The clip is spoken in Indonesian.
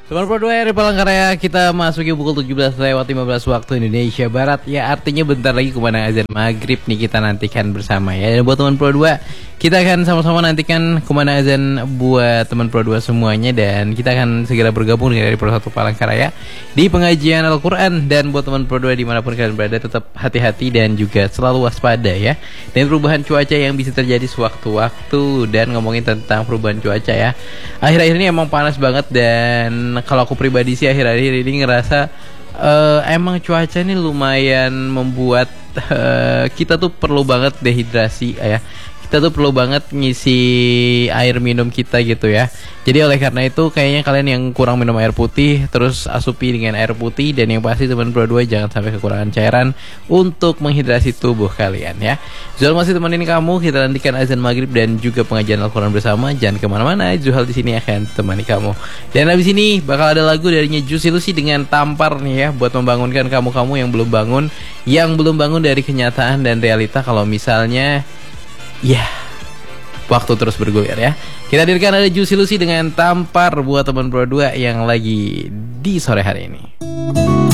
Teman Pro 2 RI Palangkaraya, kita masuki pukul 17:15 waktu Indonesia Barat. Ya artinya bentar lagi kumandang azan maghrib nih kita nantikan bersama ya. Dan buat teman Pro 2, kita akan sama-sama nantikan kumandang azan buat teman Pro 2 semuanya. Dan kita akan segera bergabung dengan dari Pro 1 Palangkaraya di pengajian Al-Quran. Dan buat teman Pro 2 dimanapun kalian berada, tetap hati-hati dan juga selalu waspada ya. Dan perubahan cuaca yang bisa terjadi sewaktu-waktu. Dan ngomongin tentang perubahan cuaca ya, akhir-akhir ini emang panas banget. Dan kalau aku pribadi sih akhir-akhir ini ngerasa emang cuaca ini lumayan membuat kita tuh perlu banget dehidrasi ya. Kita tuh perlu banget ngisi air minum kita gitu ya. Jadi oleh karena itu kayaknya kalian yang kurang minum air putih, terus asupi dengan air putih. Dan yang pasti teman Pro 2 jangan sampai kekurangan cairan untuk menghidrasi tubuh kalian ya. Zuhal masih temenin kamu, kita nantikan azan maghrib dan juga pengajian Al-Quran bersama. Jangan kemana-mana, Zuhal di sini akan temani kamu. Dan habis ini bakal ada lagu darinya Juicy Lucy dengan Tampar nih ya, buat membangunkan kamu-kamu yang belum bangun dari kenyataan dan realita. Kalau misalnya ya, waktu terus bergulir ya. Kita hadirkan ada Juicy Lucy dengan Tampar buat teman Pro 2 yang lagi di sore hari ini.